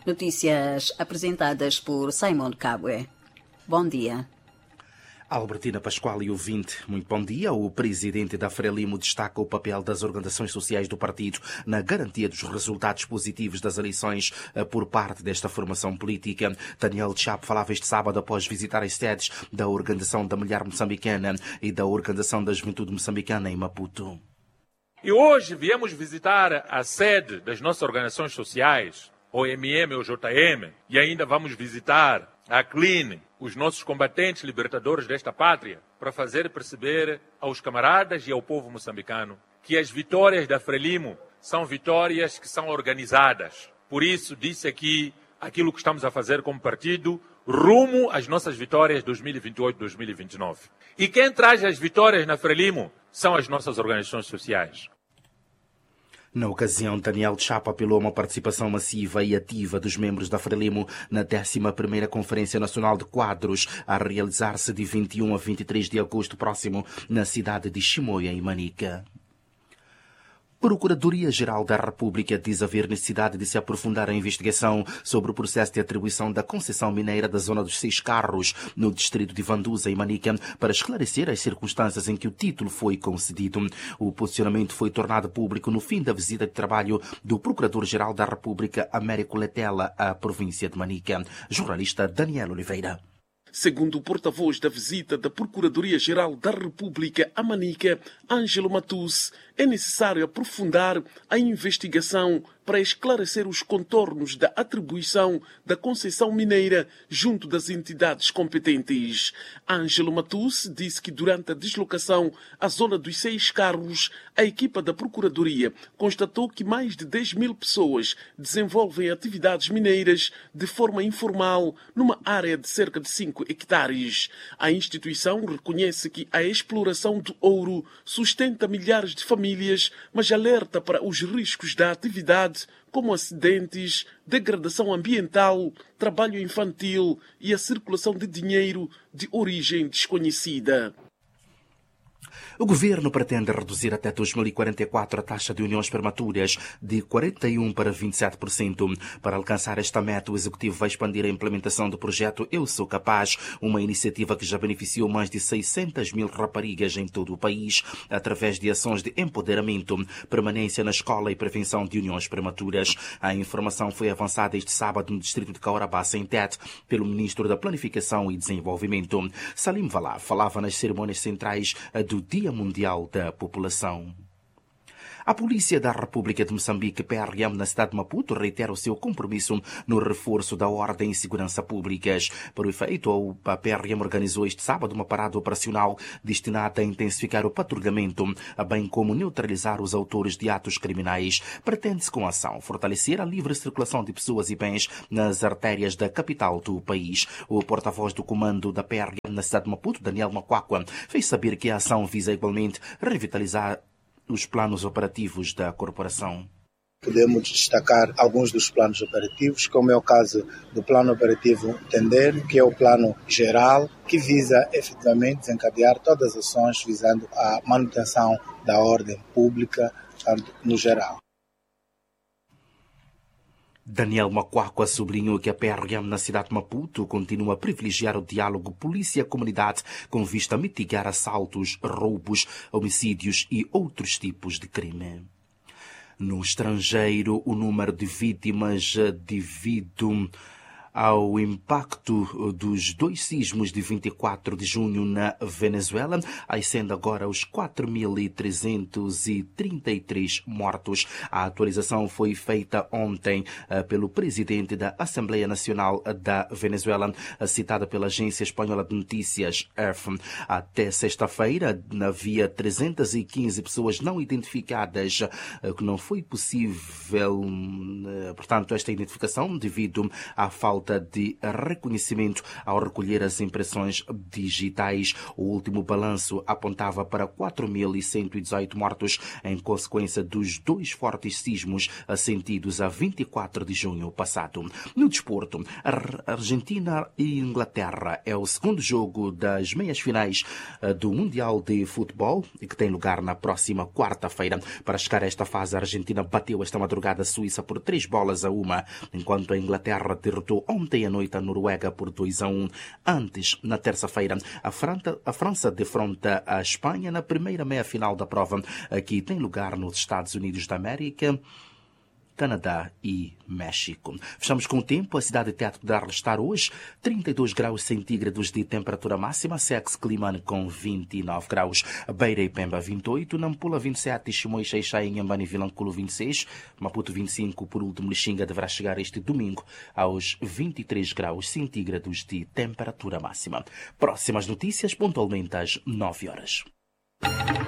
Notícias apresentadas por Simon Cabwe. Bom dia. Albertina Pascoal e ouvinte, muito bom dia. O presidente da Frelimo destaca o papel das organizações sociais do partido na garantia dos resultados positivos das eleições por parte desta formação política. Daniel Chapo falava este sábado após visitar as sedes da Organização da Mulher Moçambicana e da Organização da Juventude Moçambicana em Maputo. E hoje viemos visitar a sede das nossas organizações sociais, OMM ou JM, e ainda vamos visitar a CLIN, os nossos combatentes libertadores desta pátria, para fazer perceber aos camaradas e ao povo moçambicano que as vitórias da Frelimo são vitórias que são organizadas. Por isso, disse aqui aquilo que estamos a fazer como partido, rumo às nossas vitórias 2028-2029. E quem traz as vitórias na Frelimo são as nossas organizações sociais. Na ocasião, Daniel Chapo apelou a uma participação massiva e ativa dos membros da Frelimo na 11ª Conferência Nacional de Quadros, a realizar-se de 21 a 23 de agosto próximo na cidade de Chimoio, em Manica. Procuradoria-Geral da República diz haver necessidade de se aprofundar a investigação sobre o processo de atribuição da concessão mineira da Zona dos 6 Carros, no distrito de Vanduza, em Manica, para esclarecer as circunstâncias em que o título foi concedido. O posicionamento foi tornado público no fim da visita de trabalho do Procurador-Geral da República, Américo Letela, à província de Manica. Jornalista Daniel Oliveira. Segundo o porta-voz da visita da Procuradoria-Geral da República a Manica, Ângelo Matus, é necessário aprofundar a investigação para esclarecer os contornos da atribuição da concessão mineira junto das entidades competentes. Ângelo Matus disse que durante a deslocação à zona dos 6 Carros, a equipa da Procuradoria constatou que mais de 10 mil pessoas desenvolvem atividades mineiras de forma informal numa área de cerca de 5 hectares. A instituição reconhece que a exploração do ouro sustenta milhares de famílias, mas alerta para os riscos da atividade, como acidentes, degradação ambiental, trabalho infantil e a circulação de dinheiro de origem desconhecida. O governo pretende reduzir até 2044 a taxa de uniões prematuras de 41% para 27%. Para alcançar esta meta, o Executivo vai expandir a implementação do projeto Eu Sou Capaz, uma iniciativa que já beneficiou mais de 600 mil raparigas em todo o país, através de ações de empoderamento, permanência na escola e prevenção de uniões prematuras. A informação foi avançada este sábado no distrito de Caurabá, em Tete, pelo Ministro da Planificação e Desenvolvimento. Salim Valá falava nas cerimônias centrais do Dia Mundial da População. A Polícia da República de Moçambique, PRM, na cidade de Maputo, reitera o seu compromisso no reforço da ordem e segurança públicas. Para o efeito, a PRM organizou este sábado uma parada operacional destinada a intensificar o patrulhamento, bem como neutralizar os autores de atos criminais. Pretende-se, com a ação, fortalecer a livre circulação de pessoas e bens nas artérias da capital do país. O porta-voz do comando da PRM na cidade de Maputo, Daniel Macuacua, fez saber que a ação visa igualmente revitalizar os planos operativos da corporação. Podemos destacar alguns dos planos operativos, como é o caso do plano operativo Entender, que é o plano geral, que visa efetivamente desencadear todas as ações visando a manutenção da ordem pública no geral. Daniel Macuacua sublinhou que a PRM na cidade de Maputo continua a privilegiar o diálogo polícia-comunidade com vista a mitigar assaltos, roubos, homicídios e outros tipos de crime. No estrangeiro, o número de vítimas devido ao impacto dos 2 sismos de 24 de junho na Venezuela, ascende agora aos 4.333 mortos. A atualização foi feita ontem pelo presidente da Assembleia Nacional da Venezuela, citada pela agência espanhola de notícias ERF. Até sexta-feira havia 315 pessoas não identificadas, que não foi possível, portanto, esta identificação devido à falta de reconhecimento ao recolher as impressões digitais. O último balanço apontava para 4.118 mortos em consequência dos 2 fortes sismos sentidos a 24 de junho passado. No desporto, Argentina e Inglaterra é o segundo jogo das meias-finais do Mundial de Futebol, que tem lugar na próxima quarta-feira. Para chegar a esta fase, a Argentina bateu esta madrugada a Suíça por 3 6-1, enquanto a Inglaterra derrotou ontem à noite a Noruega por 2-1. Antes, na terça-feira, a França defronta a Espanha na primeira meia-final da prova, que tem lugar nos Estados Unidos da América, Canadá e México. Fechamos com o tempo. A cidade de Teto poderá registrar hoje 32 graus centígrados de temperatura máxima, Sex Climane com 29 graus, Beira e Pemba 28, Nampula 27, Chimoio, Xaixai, Inhambane e Vilanculo 26, Maputo 25, por último Lixinga deverá chegar este domingo aos 23 graus centígrados de temperatura máxima. Próximas notícias pontualmente às 9 horas.